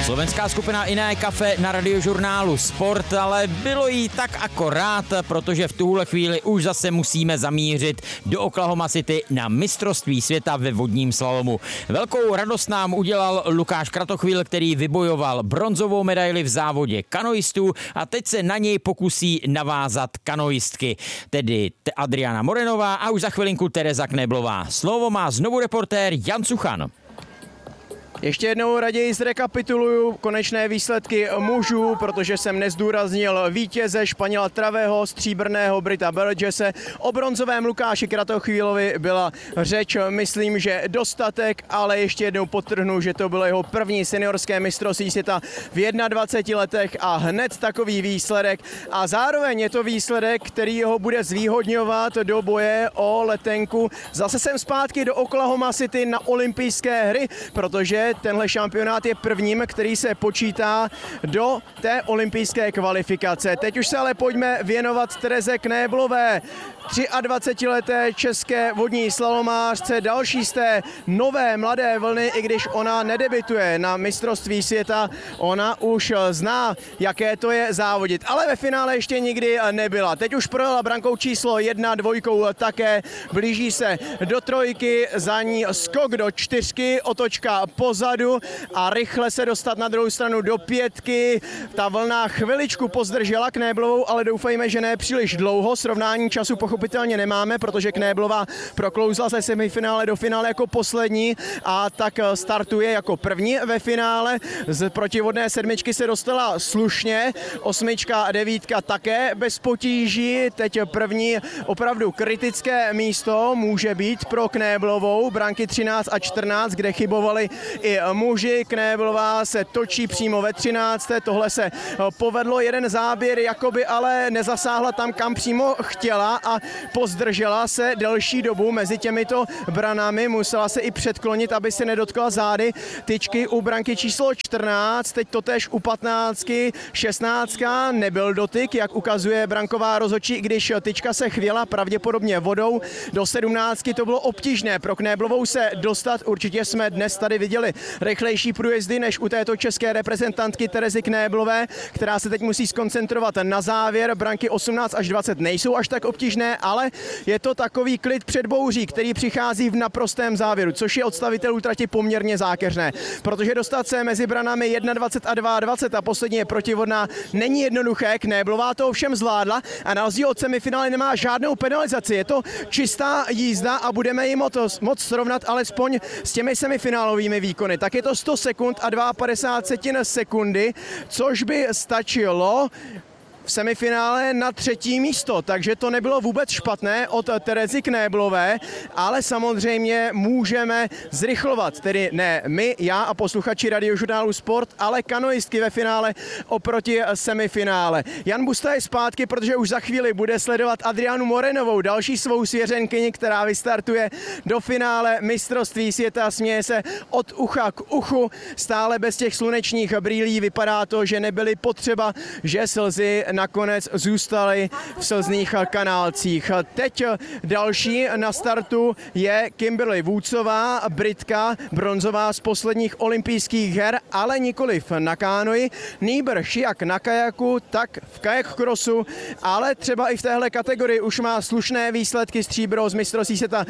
Slovenská skupina Iné kafe na radiožurnálu Sport, ale bylo jí tak akorát, protože v tuhle chvíli už zase musíme zamířit do Oklahoma City na mistrovství světa ve vodním slalomu. Velkou radost nám udělal Lukáš Kratochvíl, který vybojoval bronzovou medaili v závodě kanoistů a teď se na něj pokusí navázat kanoistky, tedy Adriana Morenová a už za chvilinku Tereza Knéblová. Slovo má znovu reportér Jan Suchan. Ještě jednou raději zrekapituluju konečné výsledky mužů, protože jsem nezdůraznil vítěze Španěla Travého, stříbrného Brita Burgesse. O bronzovém Lukáši Kratochvílovi byla řeč, myslím, že dostatek, ale ještě jednou podtrhnu, že to bylo jeho první seniorské mistrovství světa v 21 letech a hned takový výsledek. A zároveň je to výsledek, který ho bude zvýhodňovat do boje o letenku. Zase jsem zpátky do Oklahoma City na olympijské hry, protože tenhle šampionát je prvním, který se počítá do té olympijské kvalifikace. Teď už se ale pojďme věnovat Tereze Knéblové, 23leté české vodní slalomářce, další z té nové mladé vlny, i když ona nedebituje na mistrovství světa, ona už zná, jaké to je závodit, ale ve finále ještě nikdy nebyla. Teď už projela brankou číslo 1, dvojkou také, blíží se do trojky, za ní skok do 4, otočka pozadu a rychle se dostat na druhou stranu do 5. Ta vlna chviličku pozdržela Knéblovou, ale doufejme, že ne příliš dlouho. Srovnání času pochopitelně nemáme, protože Knéblová proklouzla ze semifinále do finále jako poslední a tak startuje jako první ve finále. Z protivodné 7 se dostala slušně, 8 a 9 také bez potíží. Teď první opravdu kritické místo může být pro Knéblovou, branky 13 a 14, kde chybovali i muži. Knéblová se točí přímo ve 13. Tohle se povedlo, jeden záběr jakoby ale nezasáhla tam, kam přímo chtěla a pozdržela se delší dobu mezi těmito branami. Musela se i předklonit, aby se nedotkla zády tyčky u branky číslo 14. Teď totéž u 15. 16. nebyl dotyk, jak ukazuje branková rozhodčí, i když tyčka se chvěla pravděpodobně vodou. Do 17. to bylo obtížné pro Knéblovou se dostat. Určitě jsme dnes tady viděli rychlejší průjezdy než u této české reprezentantky Terezy Knéblové, která se teď musí skoncentrovat na závěr. Branky 18 až 20 nejsou až tak obtížné, ale je to takový klid před bouří, který přichází v naprostém závěru, což je od stavitelů trati poměrně zákeřné, protože dostat se mezi branami 21 a 22 a poslední je protivodná není jednoduché. Knéblová to ovšem zvládla a na rozdíl od semifinále nemá žádnou penalizaci. Je to čistá jízda a budeme ji moc srovnat alespoň s těmi semifinálovými výkony. Tak je to 100 sekund a 52 sekundy, což by stačilo v semifinále na 3. místo, takže to nebylo vůbec špatné od Terezy Knéblové, ale samozřejmě můžeme zrychlovat, tedy ne my, já a posluchači radiožurnálu Sport, ale kanoistky ve finále oproti semifinále. Jan Busta je zpátky, protože už za chvíli bude sledovat Adrianu Morenovou, další svou svěřenkyni, která vystartuje do finále mistrovství světa, směje se od ucha k uchu, stále bez těch slunečních brýlí, vypadá to, že nebyly potřeba, že slzy nakonec zůstaly v slzných kanálcích. Teď další na startu je Kimberly Woodsová, Britka, bronzová z posledních olympijských her, ale nikoliv na kánoji, nýbrž jak na kajaku, tak v kajak crossu, ale třeba i v téhle kategorii už má slušné výsledky, stříbro z mistrovství světa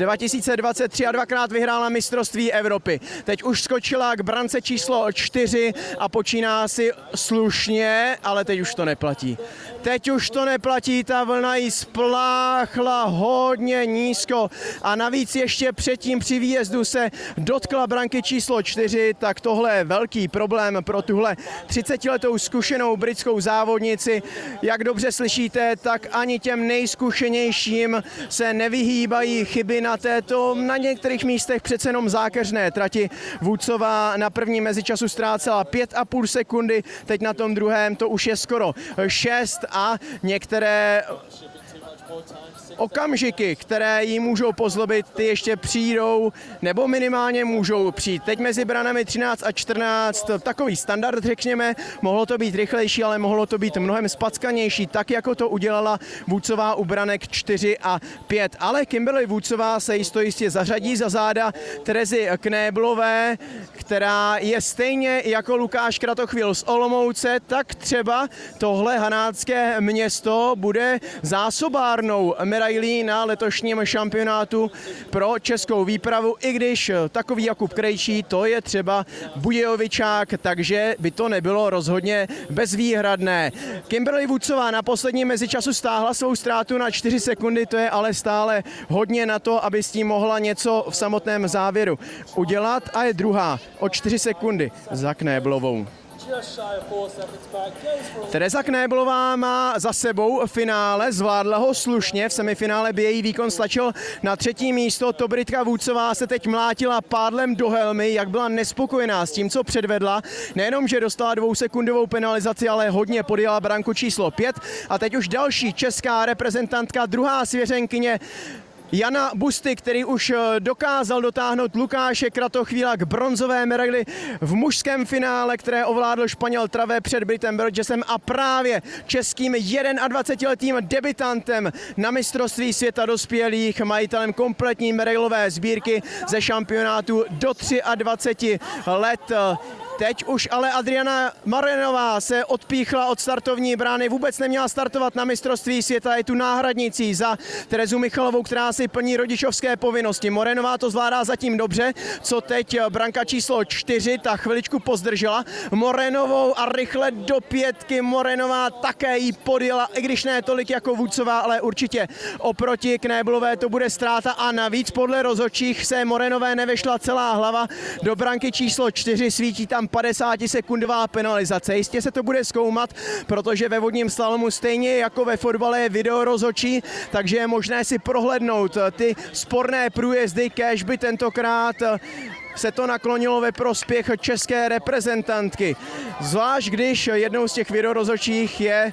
2023 a dvakrát vyhrála mistrovství Evropy. Teď už skočila k brance číslo 4 a počíná si slušně, ale teď už to neplatí. Teď už to neplatí, ta vlna jí spláchla hodně nízko a navíc ještě předtím při výjezdu se dotkla branky číslo 4, tak tohle je velký problém pro tuhle 30letou zkušenou britskou závodnici. Jak dobře slyšíte, tak ani těm nejzkušenějším se nevyhýbají chyby na některých místech přece jenom zákeřné trati. Woodsová na prvním mezičasu ztrácela 5,5 sekundy, teď na tom druhém to už je skoro 6 a některé okamžiky, které jí můžou pozlobit, ty ještě přijdou, nebo minimálně můžou přijít. Teď mezi branami 13 a 14, takový standard, řekněme, mohlo to být rychlejší, ale mohlo to být mnohem spackanější, tak jako to udělala Woodsová u branek 4 a 5. Ale Kimberly Woodsová se jistě zařadí za záda Terezy Knéblové, která je stejně jako Lukáš Kratochvíl z Olomouce, tak třeba tohle hanácké město bude zásobárnou medailí na letošním šampionátu pro českou výpravu, i když takový Jakub Krejčí, to je třeba Budějovičák, takže by to nebylo rozhodně bezvýhradné. Kimberly Woodsová na posledním mezičasu stáhla svou ztrátu na 4 sekundy, to je ale stále hodně na to, aby s tím mohla něco v samotném závěru udělat a je druhá o 4 sekundy za Knéblovou. Tereza Knéblová má za sebou finále, zvládla ho slušně, v semifinále by její výkon stačil na 3. místo. To Britka Woodsová se teď mlátila pádlem do helmy, jak byla nespokojená s tím, co předvedla. Nejenom, že dostala 2sekundovou penalizaci, ale hodně podjela branku číslo 5. A teď už další česká reprezentantka, druhá svěřenkyně Jana Busty, který už dokázal dotáhnout Lukáše Kratochvíla k bronzové medaili v mužském finále, které ovládl Španěl Travé před Britem Burgessem a právě českým 21letým debutantem na mistrovství světa dospělých, majitelem kompletní medailové sbírky ze šampionátu do 23 let. Teď už ale Adriana Morenová se odpíchla od startovní brány, vůbec neměla startovat na mistrovství světa, je tu náhradnicí za Terezu Michalovou, která si plní rodičovské povinnosti. Morenová to zvládá zatím dobře, co teď branka číslo 4, ta chviličku pozdržela Morenovou a rychle do 5. Morenová také jí podjela, i když ne tolik jako Woodsová, ale určitě oproti Knéblové to bude ztráta a navíc podle rozhodčích se Morenové nevešla celá hlava do branky číslo 4, svítí tam 50sekundová penalizace. Jistě se to bude zkoumat, protože ve vodním slalomu stejně jako ve fotbale je video rozhodčí, takže je možné si prohlédnout ty sporné průjezdy, kéž by tentokrát se to naklonilo ve prospěch české reprezentantky. Zvlášť když jednou z těch videorozhodčích je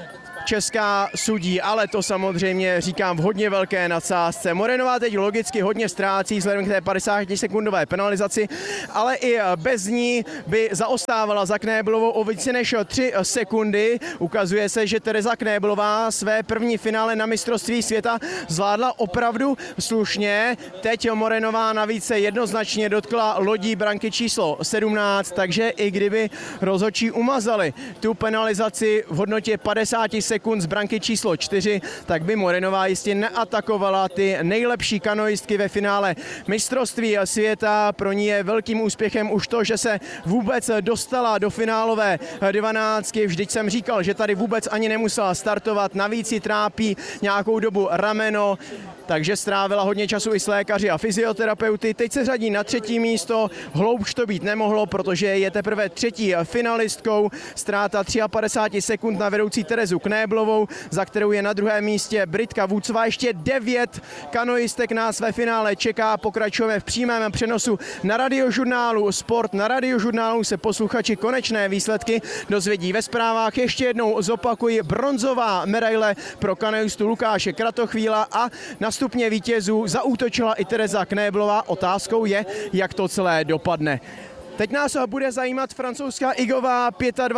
česká sudí, ale to samozřejmě říkám v hodně velké nadsázce. Morenová teď logicky hodně ztrácí vzhledem k té 50sekundové penalizaci, ale i bez ní by zaostávala za Knéblovou o více než 3 sekundy. Ukazuje se, že Tereza Knéblová své první finále na mistrovství světa zvládla opravdu slušně. Teď Morenová navíc se jednoznačně dotkla lodí branky číslo 17, takže i kdyby rozhodčí umazali tu penalizaci v hodnotě 50 sekund z branky číslo 4, tak by Morenová jistě neatakovala ty nejlepší kanoistky ve finále mistrovství světa. Pro ní je velkým úspěchem už to, že se vůbec dostala do finálové 12. Vždyť jsem říkal, že tady vůbec ani nemusela startovat, navíc ji trápí nějakou dobu rameno, takže strávila hodně času i s lékaři a fyzioterapeuty. Teď se řadí na 3. místo, hloubš to být nemohlo, protože je teprve 3. finalistkou. Ztráta 53 sekund na vedoucí Terezu Knéblovou, za kterou je na 2. místě Britka Woodsová. Ještě 9 kanoistek nás ve finále čeká. Pokračujeme v přímém přenosu na Radiožurnálu Sport. Na Radiožurnálu se posluchači konečné výsledky dozvědí ve zprávách. Ještě jednou zopakuji, bronzová medaile pro kanoistu Lukáše Kratochvíla a na stupně vítězů zaútočila i Tereza Knéblová. Otázkou je, jak to celé dopadne. Teď nás bude zajímat francouzská Igová,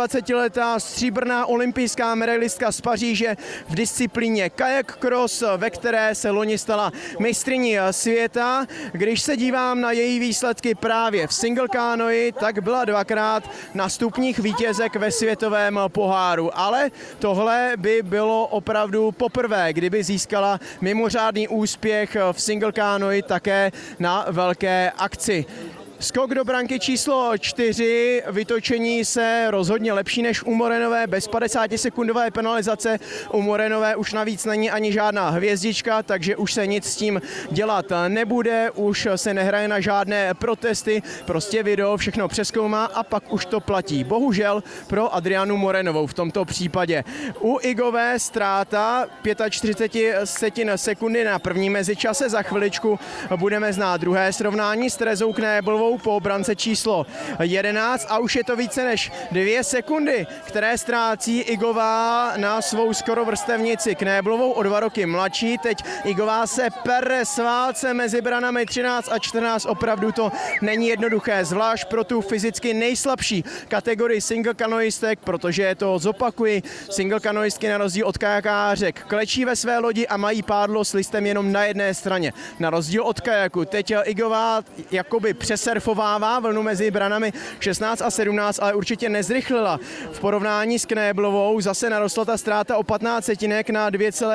25letá stříbrná olympijská medailistka z Paříže v disciplíně kayak cross, ve které se loni stala mistryní světa. Když se dívám na její výsledky právě v single kánoi, tak byla 2krát na stupních vítězek ve světovém poháru. Ale tohle by bylo opravdu poprvé, kdyby získala mimořádný úspěch v single kánoi také na velké akci. Skok do branky číslo 4, vytočení se rozhodně lepší než u Morenové, bez 50sekundové penalizace. U Morenové už navíc není ani žádná hvězdička, takže už se nic s tím dělat nebude, už se nehraje na žádné protesty, prostě video všechno přezkoumá a pak už to platí. Bohužel pro Adrianu Morenovou v tomto případě. U Igové ztráta 45 sekundy na první mezičase, za chviličku budeme znát druhé srovnání s Terezou Knéblovou. Knéblovou po brance číslo 11 a už je to více než 2 sekundy, které ztrácí Igová na svou skoro vrstevnici Knéblovou o 2 roky mladší. Teď Igová se pere s válcem mezi branami 13 a 14. Opravdu to není jednoduché, zvlášť pro tu fyzicky nejslabší kategorii single kanoistek, protože to zopakuji, single kanoistky na rozdíl od kajakářek klečí ve své lodi a mají pádlo s listem jenom na jedné straně. Na rozdíl od kajaku. Teď Igová jakoby přesurfovává vlnu mezi branami 16 a 17, ale určitě nezrychlila. V porovnání s Knéblovou zase narostla ta ztráta o 15 setinek na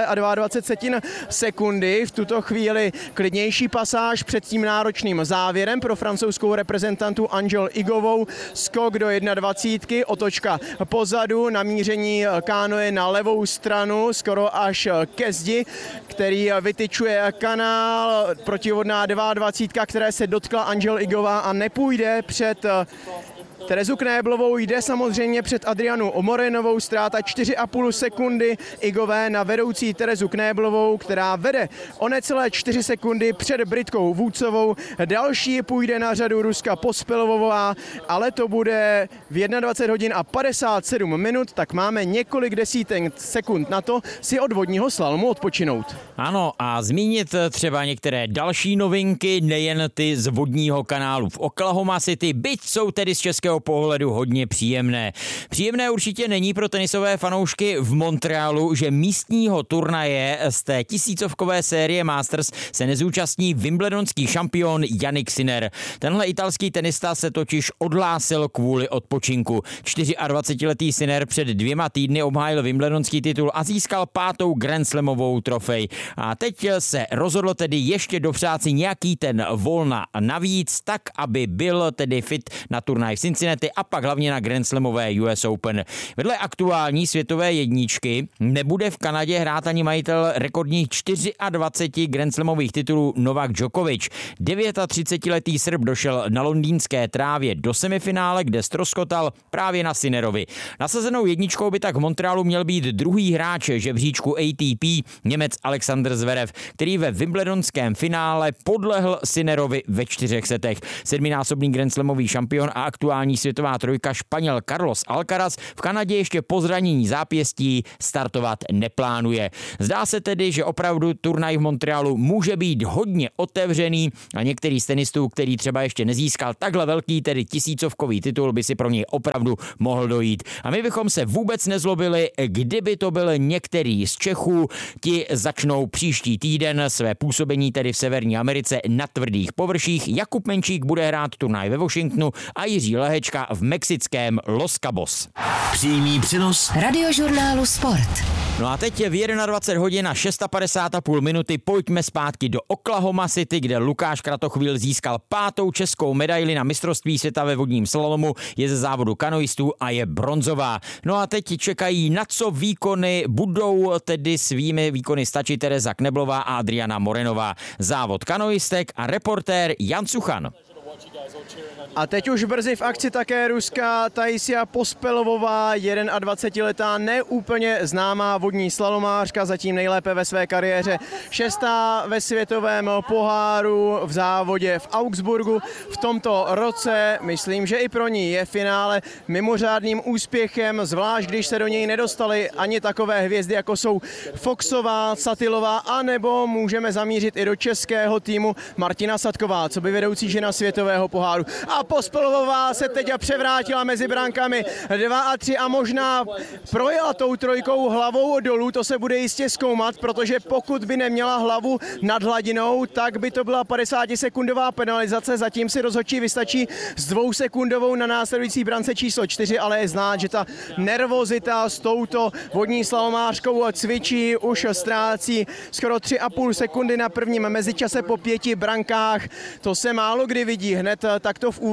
2,22 sekundy. V tuto chvíli klidnější pasáž před tím náročným závěrem pro francouzskou reprezentantu Angel Igovou. Skok do 21, otočka pozadu, namíření kánoe na levou stranu, skoro až ke zdi, který vytyčuje kanál, protivodná 22, které se dotkla Angel Igová a nepůjde před Terezu Knéblovou, jde samozřejmě před Adrianu Morenovou, ztráta 4,5 sekundy Igové na vedoucí Terezu Knéblovou, která vede o necelé 4 sekundy před Britkou Woodsovou. Další půjde na řadu Ruska Pospilovová, ale to bude v 21 hodin a 57 minut, tak máme několik desítek sekund na to si od vodního slalomu odpočinout. Ano, a zmínit třeba některé další novinky, nejen ty z vodního kanálu v Oklahoma City, byť jsou tedy z českého pohledu hodně příjemné. Příjemné určitě není pro tenisové fanoušky v Montrealu, že místního turnaje z té tisícovkové série Masters se nezúčastní wimbledonský šampion Jannik Sinner. Tenhle italský tenista se totiž odhlásil kvůli odpočinku. 24letý Sinner před 2 týdny obhájil wimbledonský titul a získal 5. Grand Slamovou trofej. A teď se rozhodl tedy ještě dopřát si nějaký ten volna navíc, tak aby byl tedy fit na turnaj v Cincinnati a pak hlavně na Grand Slamové US Open. Vedle aktuální světové jedničky nebude v Kanadě hrát ani majitel rekordních 24 Grand Slamových titulů Novak Djokovic. 39letý Srb došel na londýnské trávě do semifinále, kde ztroskotal právě na Sinnerovi. Nasazenou jedničkou by tak v Montrealu měl být druhý hráč žebříčku ATP, Němec Alexander Zverev, který ve wimbledonském finále podlehl Sinnerovi ve 4 setech. 7násobný Grand Slamový šampion a aktuální světová trojka Španěl Carlos Alcaraz v Kanadě ještě po zranění zápěstí startovat neplánuje. Zdá se tedy, že opravdu turnaj v Montrealu může být hodně otevřený a některý z tenistů, který třeba ještě nezískal takhle velký, tedy tisícovkový titul, by si pro něj opravdu mohl dojít. A my bychom se vůbec nezlobili, kdyby to byl některý z Čechů. Ti začnou příští týden své působení tedy v Severní Americe na tvrdých površích. Jakub Menčík bude hrát turnaj ve Washingtonu a Jiří Lehečka v mexickém Los Cabos. Přímý přenos Radiožurnálu Sport. No a teď je v 21 hodin a 6,50 minuty. Pojďme zpátky do Oklahoma City, kde Lukáš Kratochvíl získal 5. českou medaili na mistrovství světa ve vodním slalomu, je ze závodu kanoistů a je bronzová. No a teď čekají, na co výkony budou tedy svými výkony stačit Tereza Knéblová a Adriana Morenová. Závod kanoistek a reportér Jan Suchan. A teď už brzy v akci také ruská Taisia Pospilovová, 21letá neúplně známá vodní slalomářka, zatím nejlépe ve své kariéře. 6. ve světovém poháru v závodě v Augsburgu. V tomto roce, myslím, že i pro ní je finále mimořádným úspěchem, zvlášť když se do něj nedostaly ani takové hvězdy, jako jsou Foxová, Satilová, anebo můžeme zamířit i do českého týmu Martina Sadková, co by vedoucí žena světového poháru. A Pospilovová se teď převrátila mezi brankami 2 a 3 a možná projela tou trojkou hlavou dolů, to se bude jistě zkoumat, protože pokud by neměla hlavu nad hladinou, tak by to byla 50sekundová penalizace, zatím si rozhodčí vystačí s 2sekundovou na následující brance číslo 4, ale je znát, že ta nervozita s touto vodní slalomářkou cvičí, už ztrácí skoro 3,5 sekundy na prvním mezičase po 5 brankách, to se málo kdy vidí hned takto v úvodu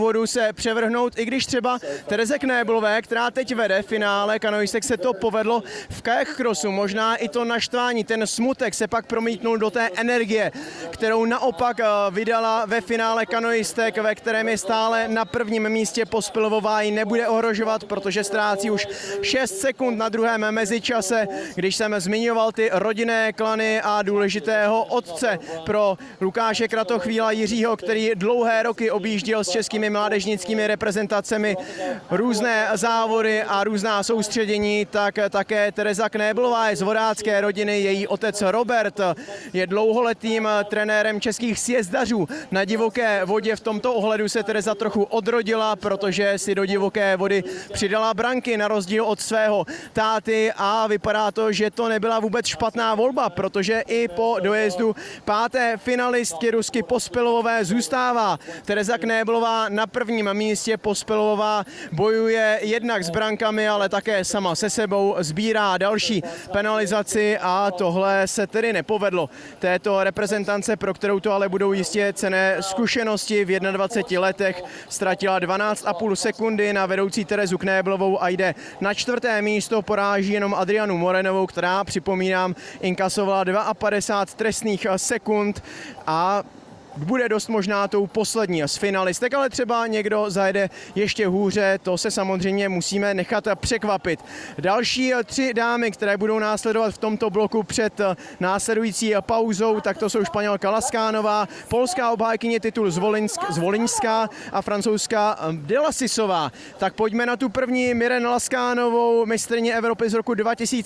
důvodu se převrhnout, i když třeba Tereze Knéblové, která teď vede finále kanoistek, se to povedlo v kayak crossu. Možná i to naštvání, ten smutek se pak promítnul do té energie, kterou naopak vydala ve finále kanoistek, ve kterém je stále na prvním místě. Pospilovová ji nebude ohrožovat, protože ztrácí už 6 sekund na druhém mezičase, když jsem zmiňoval ty rodinné klany a důležitého otce pro Lukáše Kratochvíla Jiřího, který dlouhé roky objížděl s českými mládežnickými reprezentacemi různé závody a různá soustředění, tak také Tereza Knéblová je z vodácké rodiny. Její otec Robert je dlouholetým trenérem českých sjezdařů. Na divoké vodě v tomto ohledu se Tereza trochu odrodila, protože si do divoké vody přidala branky na rozdíl od svého táty a vypadá to, že to nebyla vůbec špatná volba, protože i po dojezdu páté finalistky Rusky Pospilovové zůstává Tereza Knéblová na prvním místě. Pospilová bojuje jednak s brankami, ale také sama se sebou, sbírá další penalizaci a tohle se tedy nepovedlo této reprezentance, pro kterou to ale budou jistě cenné zkušenosti. V 21 letech ztratila 12,5 sekundy na vedoucí Terezu Knéblovou a jde na 4. místo, poráží jenom Adrianu Morenovou, která, připomínám, inkasovala 52 trestných sekund a bude dost možná tou poslední z finalistek, ale třeba někdo zajede ještě hůře, to se samozřejmě musíme nechat překvapit. Další 3 dámy, které budou následovat v tomto bloku před následující pauzou, tak to jsou Španělka Laskánová, polská obhájkyně titulu Zvoliňská a francouzská Delasisová. Tak pojďme na tu první, Mirren Laskánovou, mistryně Evropy z roku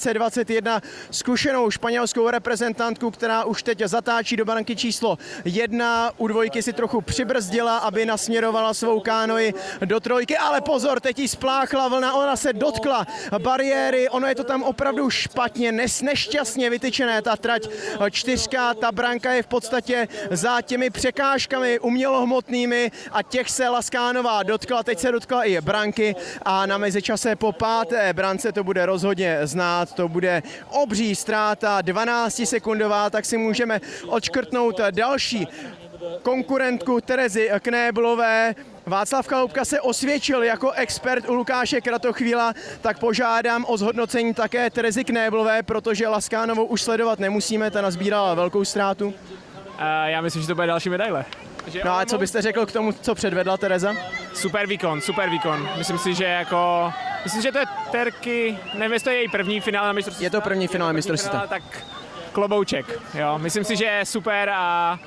2021, zkušenou španělskou reprezentantku, která už teď zatáčí do branky číslo 1. U dvojky si trochu přibrzdila, aby nasměrovala svou kánoi do trojky, ale pozor, teď jí spláchla vlna, ona se dotkla bariéry, ono je to tam opravdu špatně, nešťastně vytyčené, ta trať 4, ta branka je v podstatě za těmi překážkami umělohmotnými a těch se Laskánová dotkla, teď se dotkla i branky a na mezičase po 5. brance to bude rozhodně znát, to bude obří ztráta, 12sekundová, tak si můžeme odškrtnout další konkurentku Terezy Knéblové. Václav Chaloupka se osvědčil jako expert u Lukáše Kratochvíla, tak požádám o zhodnocení také Terezy Knéblové, protože Laskánovou už sledovat nemusíme, ta nazbírala velkou ztrátu. Já myslím, že to bude další medaile. No a co byste řekl k tomu, co předvedla Tereza? Super výkon. Myslím si, že to je Terky, nevím, jestli to je její první finále na mistrovství. Je to první finále mistrovství. Tak klobouček, jo. Myslím si, že je super a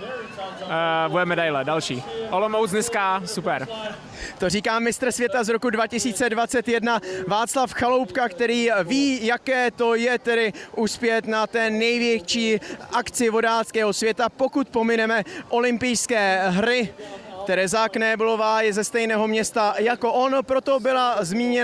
bude medaile, další. Olomouc dneska, super. To říká mistr světa z roku 2021 Václav Chaloupka, který ví, jaké to je tedy uspět na té největší akci vodáckého světa, pokud pomineme olympijské hry. Tereza Knéblová je ze stejného města jako on, proto byla zmíněna